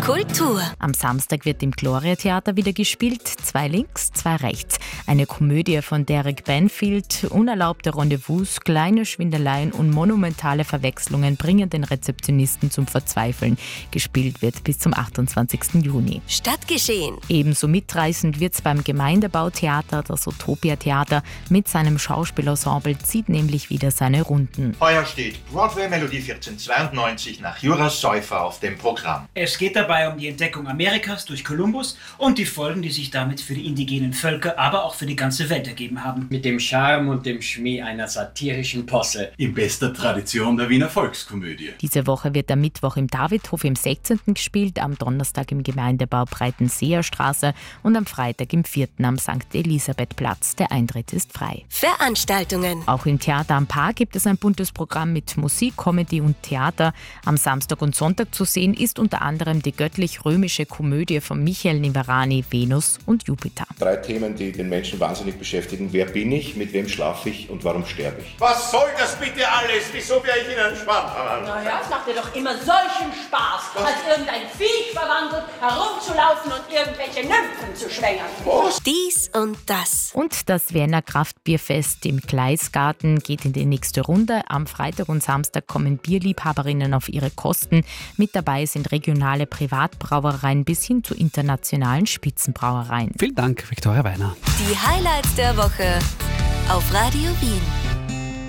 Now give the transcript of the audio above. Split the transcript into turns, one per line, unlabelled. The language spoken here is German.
Kultur.
Am Samstag wird im Gloria-Theater wieder gespielt. 2 links, 2 rechts. Eine Komödie von Derek Banfield. Unerlaubte Rendezvous, kleine Schwindeleien und monumentale Verwechslungen bringen den Rezeptionisten zum Verzweifeln. Gespielt wird bis zum 28. Juni.
Stadtgeschehen.
Ebenso mitreißend wird's beim Gemeindebautheater. Das Utopia-Theater mit seinem Schauspielensemble zieht nämlich wieder seine Runden.
Heuer steht Broadway Melodie 1492 nach Jura Säufer auf dem Programm.
Es geht dabei um die Entdeckung Amerikas durch Kolumbus und die Folgen, die sich damit für die indigenen Völker, aber auch für die ganze Welt ergeben haben.
Mit dem Charme und dem Schmäh einer satirischen Posse.
In bester Tradition der Wiener Volkskomödie.
Diese Woche wird am Mittwoch im Davidhof im 16. gespielt, am Donnerstag im Gemeindebau Breitenseerstraße und am Freitag im 4. am St. Elisabethplatz. Der Eintritt ist frei.
Veranstaltungen.
Auch im Theater am Park gibt es ein buntes Programm mit Musik, Comedy und Theater. Am Samstag und Sonntag zu sehen ist unter anderem die göttlich-römische Komödie von Michael Nivarani, Venus und Jupiter.
3 Themen, die den Menschen wahnsinnig beschäftigen. Wer bin ich, mit wem schlafe ich und warum sterbe ich?
Was soll das bitte alles? Wieso wäre ich in einen Schwamm?
Naja, es macht dir doch immer solchen Spaß, als irgendein Viech verwandelt, herumzulaufen und irgendwelche Nymphen zu schwängern.
Dies und das.
Und das Wiener Kraftbierfest im Gleisgarten geht in die nächste Runde. Am Freitag und Samstag kommen Bierliebhaberinnen auf ihre Kosten. Mit dabei sind regionale Privatbrauereien bis hin zu internationalen Spitzenbrauereien.
Vielen Dank, Viktoria Weiner.
Die Highlights der Woche auf Radio Wien.